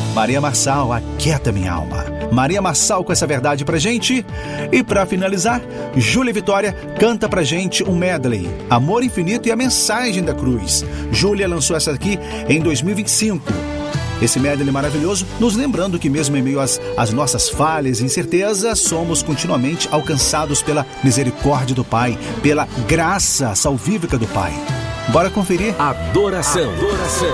Maria Marçal, aquieta minha alma. Maria Marçal com essa verdade pra gente. E pra finalizar, Júlia Vitória canta pra gente um medley, Amor Infinito e a Mensagem da Cruz. Júlia lançou essa aqui em 2025. Esse medley maravilhoso, nos lembrando que mesmo em meio às nossas falhas e incertezas, somos continuamente alcançados pela misericórdia do Pai, pela graça salvífica do Pai. Bora conferir? Adoração.